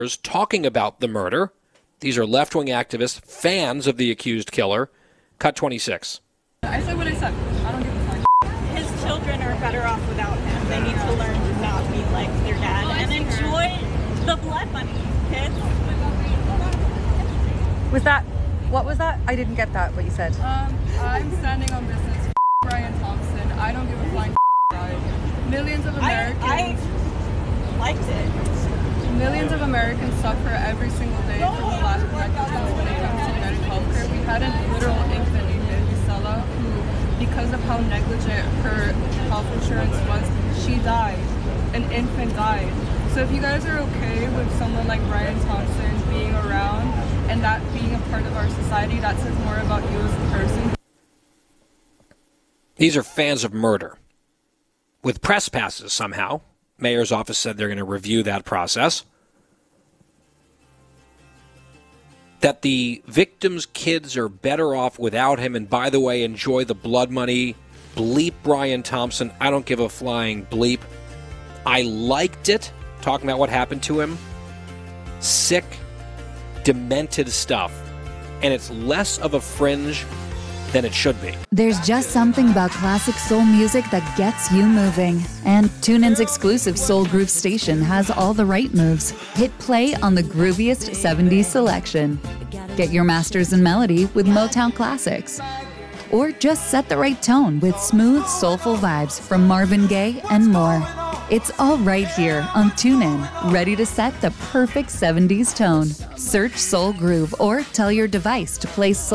talking about the murder. These are left-wing activists, fans of the accused killer. Cut 26. I said what I said. I don't give a fuck. His children are better off without him. They need to learn to not be like their dad and enjoy the blood money, kids. What was that? I didn't get that, what you said. I'm standing on business. Brian Thompson. I don't give a flying guy. Millions of Americans. I liked it. Millions of Americans suffer every single day from the lack of negligence when it comes to United Healthcare. We had a literal infant named Gisela who, because of how negligent her health insurance was, she died. An infant died. So if you guys are okay with someone like Brian Thompson being around and that being a part of our society, that says more about you as a person. These are fans of murder. With press passes somehow. Mayor's office said they're going to review that process. That the victims' kids are better off without him, and by the way, enjoy the blood money. Bleep Brian Thompson. I don't give a flying bleep. I liked it, talking about what happened to him. Sick, demented stuff. And it's less of a fringe than it should be. There's just something about classic soul music that gets you moving. And TuneIn's exclusive Soul Groove station has all the right moves. Hit play on the grooviest 70s selection. Get your masters in melody with Motown Classics. Or just set the right tone with smooth, soulful vibes from Marvin Gaye and more. It's all right here on TuneIn, ready to set the perfect 70s tone. Search Soul Groove or tell your device to play Soul